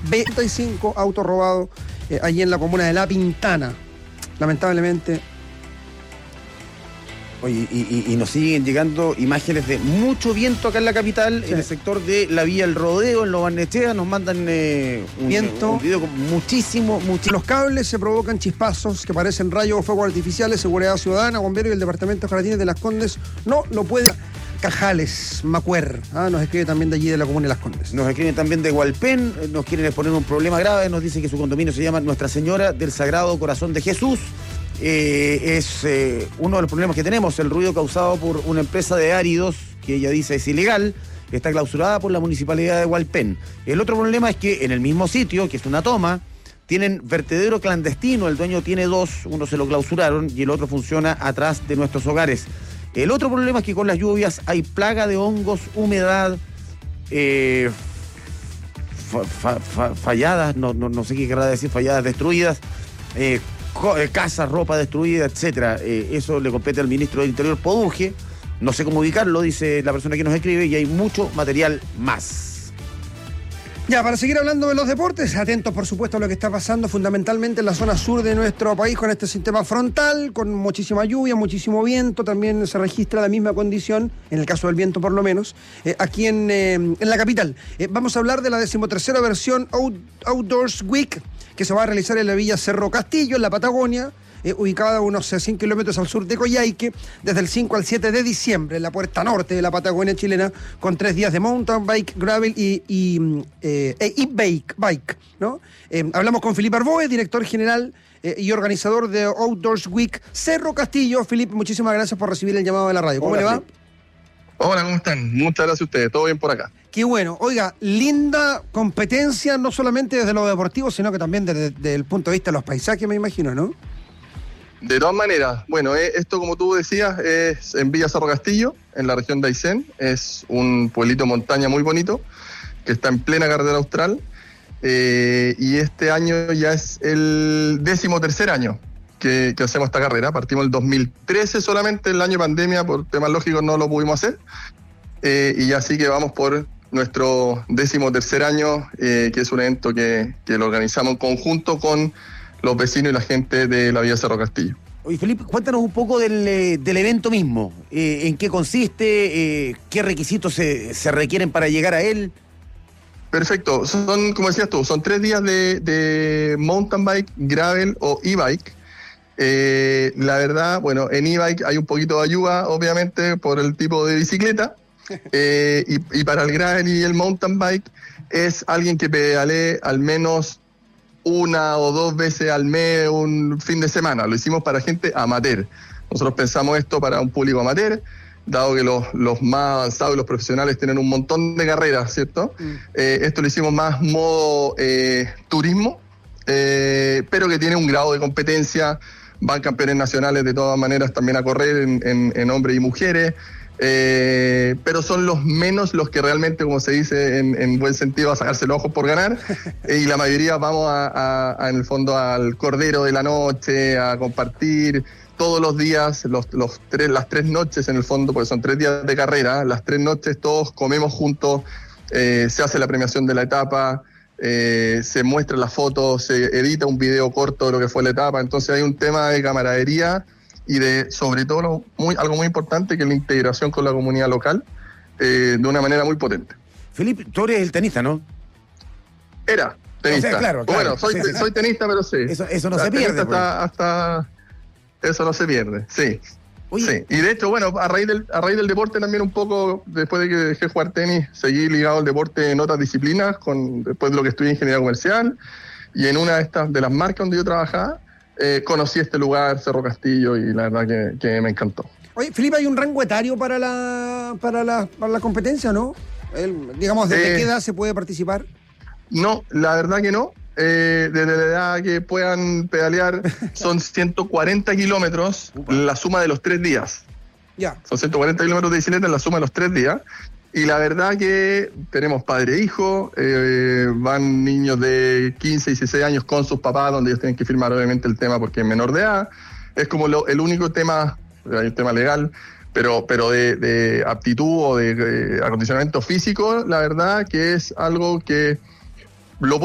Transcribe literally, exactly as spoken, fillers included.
treinta y cinco autos robados eh, allí en la comuna de La Pintana. Lamentablemente. Oye, y, y, y nos siguen llegando imágenes de mucho viento acá en la capital, sí. En el sector de la Vía El Rodeo, en Lo Barnechea, nos mandan eh, un, viento, un video con muchísimo, muchísimo. Los cables se provocan chispazos que parecen rayos o fuegos artificiales. Seguridad Ciudadana, Bomberos y el Departamento de Jardines de Las Condes no lo puede. Cajales, Macuer, ¿ah? Nos escribe también de allí de la comuna de Las Condes. Nos escriben también de Hualpén, nos quieren exponer un problema grave, nos dicen que su condominio se llama Nuestra Señora del Sagrado Corazón de Jesús. Eh, es eh, uno de los problemas que tenemos, el ruido causado por una empresa de áridos, que ella dice es ilegal, que está clausurada por la Municipalidad de Hualpén. El otro problema es que en el mismo sitio, que es una toma, tienen vertedero clandestino, el dueño tiene dos, uno se lo clausuraron y el otro funciona atrás de nuestros hogares. El otro problema es que con las lluvias hay plaga de hongos, humedad, eh, fa, fa, fa, falladas, no, no, no sé qué querrá decir, falladas, destruidas, eh, casas, ropa destruida, etcétera. Eh, eso le compete al ministro del Interior, Poduje. No sé cómo ubicarlo, dice la persona que nos escribe, y hay mucho material más. Ya, para seguir hablando de los deportes, atentos por supuesto a lo que está pasando fundamentalmente en la zona sur de nuestro país con este sistema frontal, con muchísima lluvia, muchísimo viento, también se registra la misma condición, en el caso del viento por lo menos, eh, aquí en, eh, en la capital. Eh, vamos a hablar de la decimotercera versión Out, Outdoors Week, que se va a realizar en la Villa Cerro Castillo, en la Patagonia, eh, ubicada a unos cien kilómetros al sur de Coyhaique, desde el cinco al siete de diciembre, en la puerta norte de la Patagonia chilena, con tres días de mountain bike, gravel y, y eh, e-bike, bike, ¿no? Eh, hablamos con Felipe Arboe, director general eh, y organizador de Outdoors Week Cerro Castillo. Felipe, muchísimas gracias por recibir el llamado de la radio. ¿Cómo Hola, le va? Felipe. Hola, ¿cómo están? Muchas gracias a ustedes, todo bien por acá. Qué bueno. Oiga, linda competencia, no solamente desde lo deportivo, sino que también desde, desde el punto de vista de los paisajes, me imagino, ¿no? De todas maneras, bueno, eh, esto como tú decías es en Villa Cerro Castillo, en la región de Aysén. Es un pueblito montaña muy bonito que está en plena carretera austral eh, y este año ya es el décimo tercer año que, que hacemos esta carrera. Partimos el dos mil trece solamente, el año de pandemia, por temas lógicos no lo pudimos hacer eh, y así que vamos por nuestro décimo tercer año, eh, que es un evento que, que lo organizamos en conjunto con los vecinos y la gente de la Villa Cerro Castillo. Oye, Felipe, cuéntanos un poco del, eh, del evento mismo. Eh, ¿En qué consiste? Eh, ¿Qué requisitos se, se requieren para llegar a él? Perfecto. Son, como decías tú, son tres días de, de mountain bike, gravel o e-bike. Eh, la verdad, bueno, en e-bike hay un poquito de ayuda, obviamente, por el tipo de bicicleta. Eh, y, y para el gravel y el mountain bike es alguien que pedalee al menos una o dos veces al mes, un fin de semana. Lo hicimos para gente amateur. Nosotros pensamos esto para un público amateur, dado que los, los más avanzados y los profesionales tienen un montón de carreras, ¿cierto? Mm. Eh, esto lo hicimos más modo eh, turismo, eh, pero que tiene un grado de competencia. Van campeones nacionales de todas maneras también a correr en, en, en hombres y mujeres. Eh, pero son los menos los que realmente, como se dice en, en buen sentido, a sacarse los ojos por ganar, y la mayoría vamos a, a, a, en el fondo al cordero de la noche, a compartir todos los días, los, los tres, las tres noches en el fondo, porque son tres días de carrera, las tres noches todos comemos juntos, eh, se hace la premiación de la etapa, eh, se muestran las fotos, se edita un video corto de lo que fue la etapa, entonces hay un tema de camaradería y de, sobre todo, muy, algo muy importante, que es la integración con la comunidad local, eh, de una manera muy potente. Felipe, tú eres el tenista, ¿no? Era tenista. O sea, claro, claro. Bueno, soy, sí, sí. soy tenista, pero sí. Eso, eso no la se pierde. Hasta, hasta Eso no se pierde, sí. Oye. Sí. Y de hecho, bueno, a raíz, del, a raíz del deporte también un poco, después de que dejé jugar tenis, seguí ligado al deporte en otras disciplinas, con, después de lo que estudié ingeniería comercial, y en una de estas, de las marcas donde yo trabajaba, Eh, conocí este lugar, Cerro Castillo, y la verdad que, que me encantó. Oye, Felipe, ¿hay un rango etario para la para la, para la competencia, no? El, digamos, ¿desde eh, qué edad se puede participar? No, la verdad que no. Eh, desde la edad que puedan pedalear son ciento cuarenta kilómetros, la suma de los tres días. Ya. Son ciento cuarenta kilómetros de bicicleta en la suma de los tres días. Y la verdad que tenemos padre e hijo, eh, van niños de quince, dieciséis años con sus papás, donde ellos tienen que firmar obviamente el tema porque es menor de edad. Es como lo, el único tema, hay un tema legal, pero, pero de, de aptitud o de, de acondicionamiento físico, la verdad que es algo que